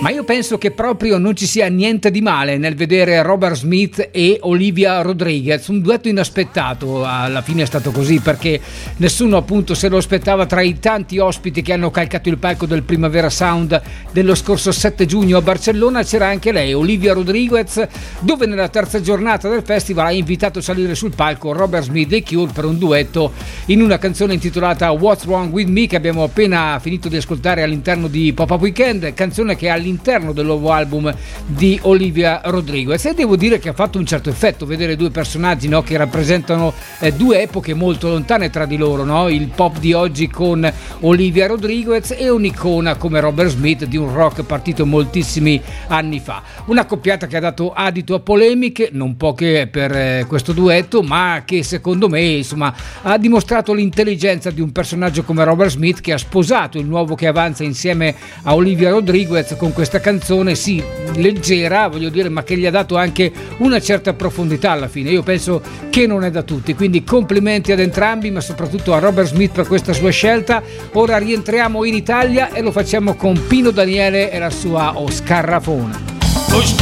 Ma io penso che proprio non ci sia niente di male nel vedere Robert Smith e Olivia Rodriguez, un duetto inaspettato. Alla fine è stato così, perché nessuno appunto se lo aspettava. Tra i tanti ospiti che hanno calcato il palco del Primavera Sound dello scorso 7 giugno a Barcellona c'era anche lei, Olivia Rodriguez, dove nella terza giornata del festival ha invitato a salire sul palco Robert Smith e Cure per un duetto in una canzone intitolata What's Wrong With Me, che abbiamo appena finito di ascoltare all'interno di Pop-Up Weekend, canzone che all'interno del nuovo album di Olivia Rodriguez. E devo dire che ha fatto un certo effetto vedere due personaggi, no, che rappresentano due epoche molto lontane tra di loro, no? Il pop di oggi con Olivia Rodriguez e un'icona come Robert Smith di un rock partito moltissimi anni fa. Una coppiata che ha dato adito a polemiche, non poche per questo duetto, ma che secondo me insomma ha dimostrato l'intelligenza di un personaggio come Robert Smith, che ha sposato il nuovo che avanza insieme a Olivia Rodriguez con questa canzone, sì, leggera, voglio dire, ma che gli ha dato anche una certa profondità alla fine. Io penso che non è da tutti, quindi complimenti ad entrambi, ma soprattutto a Robert Smith per questa sua scelta. Ora rientriamo in Italia e lo facciamo con Pino Daniele e la sua O Scarrafona.